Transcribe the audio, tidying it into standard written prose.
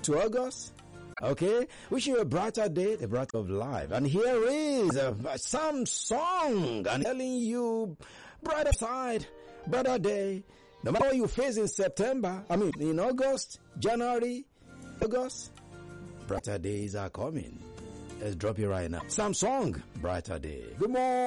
into August. Okay, wishing you a brighter day, the brighter of life. And here is some song and telling you brighter side, brighter day. No matter what you face in September, in August, January, August, brighter days are coming. Let's drop it right now. Some song, brighter day. Good morning.